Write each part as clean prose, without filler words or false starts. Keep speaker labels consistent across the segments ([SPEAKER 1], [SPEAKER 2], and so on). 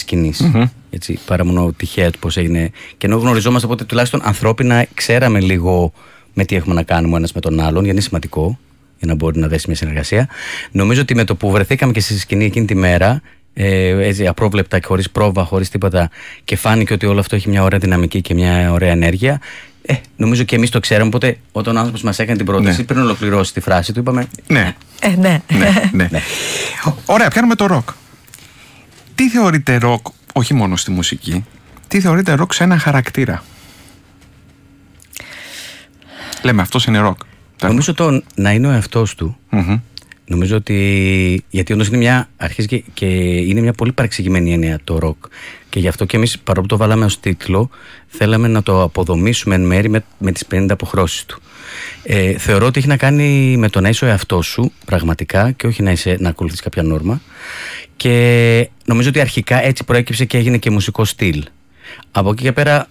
[SPEAKER 1] σκηνής. Έτσι, παρά μόνο τυχαία του πώς έγινε. Και ενώ γνωριζόμαστε, οπότε τουλάχιστον ανθρώπινα ξέραμε λίγο με τι έχουμε να κάνουμε ο ένας με τον άλλον, γιατί είναι σημαντικό για να μπορεί να δέσει μια συνεργασία. Νομίζω ότι με το που βρεθήκαμε και στη σκηνή εκείνη τη μέρα, έτσι, απρόβλεπτα και χωρίς πρόβα, χωρίς τίποτα, και φάνηκε ότι όλο αυτό έχει μια ωραία δυναμική και μια ωραία ενέργεια. Νομίζω και εμείς το ξέραμε. Οπότε όταν ο άνθρωπος μας έκανε την πρόταση, πριν ολοκληρώσει τη φράση του, είπαμε
[SPEAKER 2] ναι.
[SPEAKER 1] Ναι.
[SPEAKER 2] Ωραία, πιάνουμε το ροκ. Τι θεωρείτε ροκ, όχι μόνο στη μουσική, τι θεωρείτε ροκ σε ένα χαρακτήρα? Λέμε αυτός είναι ροκ.
[SPEAKER 1] Νομίζω το να είναι ο εαυτός του. Νομίζω ότι, γιατί όντως είναι μια, αρχίζει και είναι μια πολύ παρεξηγημένη έννοια το ροκ, και γι' αυτό και εμείς, παρόλο που το βάλαμε ως τίτλο, θέλαμε να το αποδομήσουμε εν μέρη με τις 50 αποχρώσεις του. Θεωρώ ότι έχει να κάνει με το να είσαι ο εαυτός σου πραγματικά, και όχι να ακολουθείς κάποια νόρμα, και νομίζω ότι αρχικά έτσι προέκυψε και έγινε και μουσικό στυλ. Από εκεί και πέρα,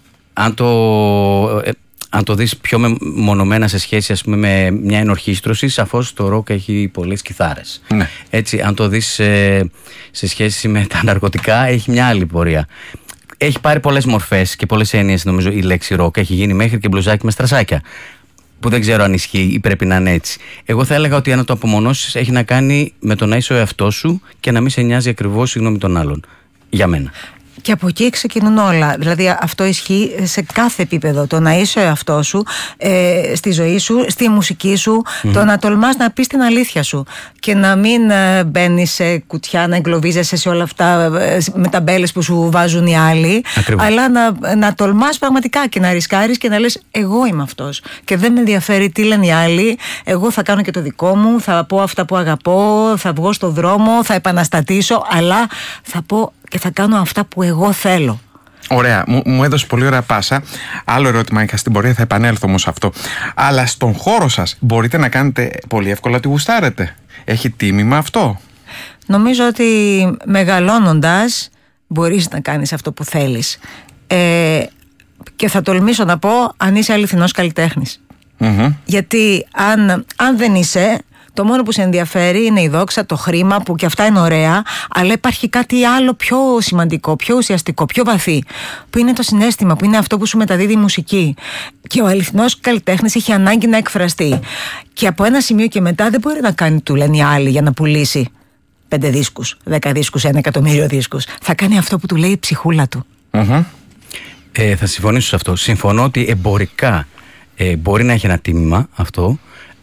[SPEAKER 1] αν το δεις πιο μονομένα σε σχέση, ας πούμε, με μια ενορχήστρωση, σαφώς το ροκ έχει πολλές κιθάρες. Ναι. Έτσι, αν το δεις σε σχέση με τα ναρκωτικά, έχει μια άλλη πορεία. Έχει πάρει πολλές μορφές και πολλές έννοιες, νομίζω, η λέξη ροκ. Έχει γίνει μέχρι και μπλουζάκι με στρασάκια, που δεν ξέρω αν ισχύει ή πρέπει να είναι έτσι. Εγώ θα έλεγα ότι αν το απομονώσεις, έχει να κάνει με το να είσαι ο εαυτός σου και να μην σε νοιάζει ακριβώς η γνώμη των άλλων. Για μένα.
[SPEAKER 3] Και από εκεί ξεκινούν όλα. Δηλαδή αυτό ισχύει σε κάθε επίπεδο. Το να είσαι ο εαυτός σου, στη ζωή σου, στη μουσική σου, το να τολμάς να πεις την αλήθεια σου και να μην μπαίνεις σε κουτιά, να εγκλωβίζεσαι σε όλα αυτά με ταμπέλες που σου βάζουν οι άλλοι. Ακριβώς. Αλλά να τολμάς πραγματικά και να ρισκάρεις και να λες εγώ είμαι αυτός και δεν με ενδιαφέρει τι λένε οι άλλοι. Εγώ θα κάνω και το δικό μου, θα πω αυτά που αγαπώ, θα βγω στο δρόμο, θα επαναστατήσω, αλλά θα πω και θα κάνω αυτά που εγώ θέλω.
[SPEAKER 2] Ωραία, μου έδωσε πολύ ωραία πάσα. Άλλο ερώτημα είχα στην πορεία, θα επανέλθω όμως σε αυτό. Αλλά στον χώρο σας μπορείτε να κάνετε πολύ εύκολα τι γουστάρετε? Έχει τίμημα αυτό?
[SPEAKER 3] Νομίζω ότι μεγαλώνοντας μπορείς να κάνεις αυτό που θέλεις. Και θα τολμήσω να πω, αν είσαι αληθινός καλλιτέχνης. Γιατί αν δεν είσαι, το μόνο που σε ενδιαφέρει είναι η δόξα, το χρήμα, που και αυτά είναι ωραία, αλλά υπάρχει κάτι άλλο πιο σημαντικό, πιο ουσιαστικό, πιο βαθύ, που είναι το συναίσθημα, που είναι αυτό που σου μεταδίδει η μουσική. Και ο αληθινός καλλιτέχνης έχει ανάγκη να εκφραστεί. Και από ένα σημείο και μετά δεν μπορεί να κάνει του λένε οι άλλοι για να πουλήσει 5 δίσκους, 10 δίσκους, 1 εκατομμύριο δίσκους. Θα κάνει αυτό που του λέει η ψυχούλα του.
[SPEAKER 1] Θα συμφωνήσω σε αυτό. Συμφωνώ ότι εμπορικά μπορεί να έχει ένα τίμημα αυτό.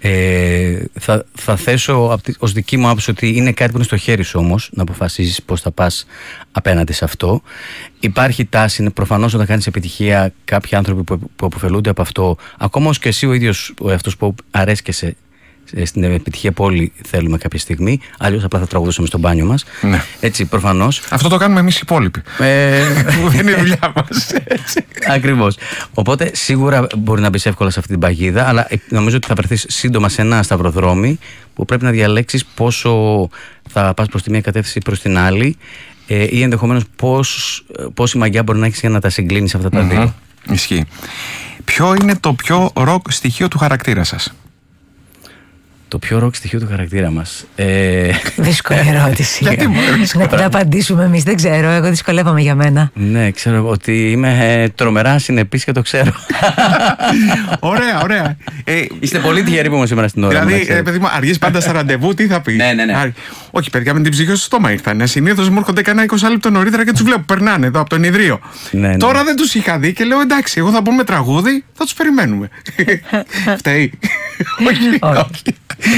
[SPEAKER 1] Θα θέσω ως δική μου άποψη ότι είναι κάτι που είναι στο χέρι σου όμως να αποφασίζεις πώς θα πας απέναντι σε αυτό. Υπάρχει τάση, προφανώς, όταν κάνεις επιτυχία, κάποιοι άνθρωποι που αποφελούνται από αυτό, ακόμα ως και εσύ ο ίδιος ο εαυτός που αρέσκεσαι στην επιτυχία που όλοι θέλουμε κάποια στιγμή, αλλιώς απλά θα τραγουδούσαμε στο μπάνιο μας. Ναι. Έτσι, προφανώς.
[SPEAKER 2] Αυτό το κάνουμε εμείς οι υπόλοιποι. Που δεν είναι η δουλειά μας.
[SPEAKER 1] Ακριβώς. Οπότε σίγουρα μπορεί να μπεις εύκολα σε αυτή την παγίδα, αλλά νομίζω ότι θα βρεθείς σύντομα σε ένα σταυροδρόμι που πρέπει να διαλέξεις πόσο θα πας προς τη μία κατεύθυνση ή προς την άλλη, ή ενδεχομένως πόση μαγιά μπορεί να έχεις για να τα συγκλίνεις αυτά τα δύο.
[SPEAKER 2] Ισχύει. Ποιο είναι το πιο ροκ στοιχείο του χαρακτήρα σας?
[SPEAKER 1] Το πιο ροκ στοιχείο του χαρακτήρα μας.
[SPEAKER 3] Δύσκολη ερώτηση.
[SPEAKER 2] Γιατί
[SPEAKER 3] να την απαντήσουμε εμείς, δεν ξέρω. Εγώ δυσκολεύομαι για μένα.
[SPEAKER 1] Ναι, ξέρω ότι είμαι τρομερά συνεπής και το ξέρω.
[SPEAKER 2] Ωραία, ωραία.
[SPEAKER 1] Είστε πολύ τυχεροί που είμαι σήμερα στην ώρα.
[SPEAKER 2] Δηλαδή, παιδί μου, αργείς πάντα στα ραντεβού, τι θα πει?
[SPEAKER 1] Ναι.
[SPEAKER 2] Όχι, παιδιά, με την ψυχή στο στόμα ήρθαν. Συνήθως μου έρχονται κανένα 20 λεπτό νωρίτερα και τους βλέπω. Περνάνε εδώ από το ενιδρίο. Ναι. Τώρα δεν τους είχα δει και λέω εντάξει, εγώ θα πούμε τραγούδι, θα τους περιμένουμε. Φταίει. Όχι.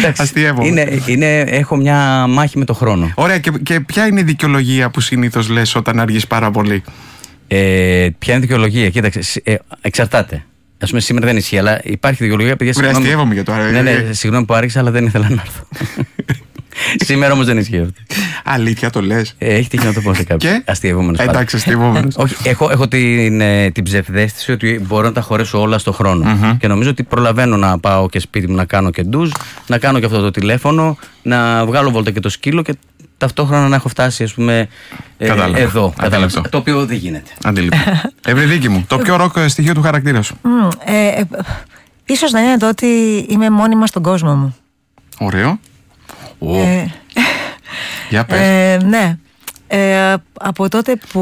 [SPEAKER 1] Έχω μια μάχη με το χρόνο.
[SPEAKER 2] Ωραία, και ποια είναι η δικαιολογία που συνήθως λες όταν αργείς πάρα πολύ?
[SPEAKER 1] Ποια είναι η δικαιολογία? Κοίταξε, εξαρτάται. Ας πούμε σήμερα δεν ισχύει, αλλά υπάρχει δικαιολογία.
[SPEAKER 2] Αστειεύομαι για το άρα.
[SPEAKER 1] Ναι, συγγνώμη που άργησα, αλλά δεν ήθελα να έρθω. Σήμερα όμως δεν ισχύει αυτό.
[SPEAKER 2] Αλήθεια το λες?
[SPEAKER 1] Έχει τύχει να το πω σε κάποιον. Αστειευόμενος.
[SPEAKER 2] Εντάξει, αστειευόμενος.
[SPEAKER 1] Όχι, έχω την ψευδαίσθηση ότι μπορώ να τα χωρέσω όλα στο χρόνο. Και νομίζω ότι προλαβαίνω να πάω και σπίτι μου να κάνω και ντουζ, να κάνω και αυτό το τηλέφωνο, να βγάλω βόλτα και το σκύλο και ταυτόχρονα να έχω φτάσει, ας πούμε, εδώ. Το οποίο δεν γίνεται.
[SPEAKER 2] Αντίληπτο. Ευρυδίκη μου, το πιο ροκ στοιχείο του χαρακτήρα σου?
[SPEAKER 3] Ίσως να είναι το ότι είμαι μόνιμα στον κόσμο μου.
[SPEAKER 2] Ωραίο. Για πες.
[SPEAKER 3] Ναι. Από τότε που